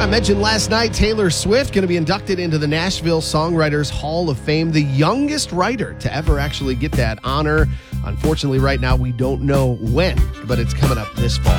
I mentioned last night, Taylor Swift going to be inducted into the Nashville Songwriters Hall of Fame, the youngest writer to ever actually get that honor. Unfortunately, right now, we don't know when, but it's coming up this fall.